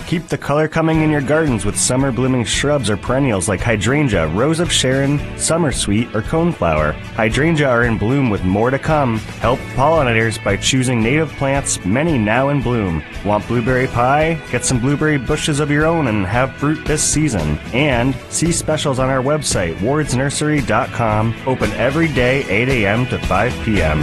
Keep the color coming in your gardens with summer blooming shrubs or perennials like hydrangea, rose of Sharon, summer sweet, or coneflower. Hydrangea are in bloom with more to come. Help pollinators by choosing native plants, many now in bloom. Want blueberry pie? Get some blueberry bushes of your own and have fruit this season. And see specials on our website, wardsnursery.com. Open every day 8 a.m. to 5 p.m.